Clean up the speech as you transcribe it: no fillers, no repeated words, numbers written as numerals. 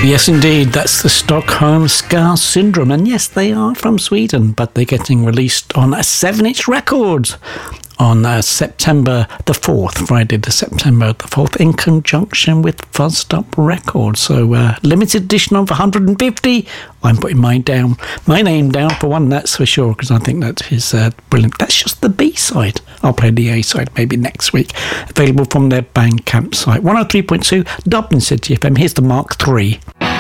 Yes, indeed, that's the Stockholm Ska Syndrome. And yes, they are from Sweden, but they're getting released on a 7-inch record on September the 4th, Friday the September the 4th, in conjunction with Fuzzed Up Records. So limited edition of 150. I'm putting my name down for one, that's for sure, because I think that is brilliant. That's just the B-side. I'll play the A-side maybe next week. Available from their Bandcamp site. 103.2 Dublin City FM. Here's the Mark III.